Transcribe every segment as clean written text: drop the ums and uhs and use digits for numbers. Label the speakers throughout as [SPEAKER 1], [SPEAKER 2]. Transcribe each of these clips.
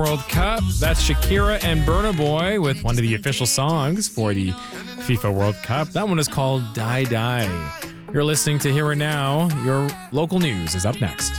[SPEAKER 1] World Cup. That's Shakira and Burna Boy with one of the official songs for the FIFA World Cup. That one is called Die Die. You're listening to Here and Now. Your local news is up next.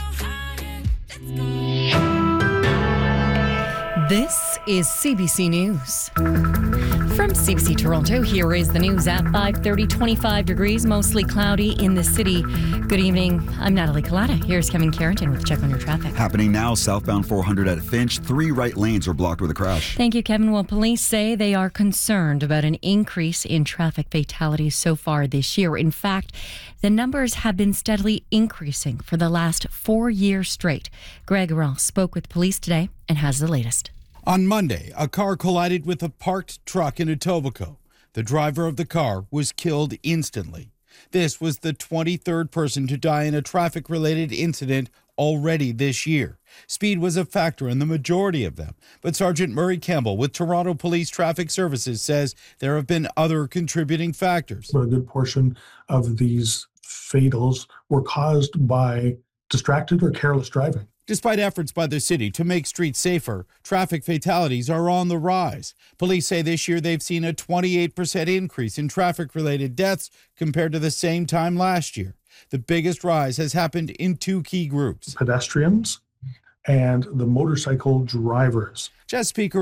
[SPEAKER 2] This is CBC News. From CBC Toronto, here is the news at 5:30, 25 degrees, mostly cloudy in the city. Good evening. I'm Natalie Collada. Here's Kevin Carrington with a check on your traffic.
[SPEAKER 3] Happening now, southbound 400 at Finch. 3 right lanes are blocked with a crash.
[SPEAKER 2] Thank you, Kevin. Well, police say they are concerned about an increase in traffic fatalities so far this year. In fact, the numbers have been steadily increasing for the last 4 years straight. Greg Ross spoke with police today and has the latest.
[SPEAKER 4] On Monday, a car collided with a parked truck in Etobicoke. The driver of the car was killed instantly. This was the 23rd person to die in a traffic-related incident already this year. Speed was a factor in the majority of them, but Sergeant Murray Campbell with Toronto Police Traffic Services says there have been other contributing factors.
[SPEAKER 5] A good portion of these fatals were caused by distracted or careless driving.
[SPEAKER 4] Despite efforts by the city to make streets safer, traffic fatalities are on the rise. Police say this year they've seen a 28% increase in traffic-related deaths compared to the same time last year. The biggest rise has happened in 2 key groups:
[SPEAKER 5] pedestrians and the motorcycle drivers.
[SPEAKER 4] Just Speaker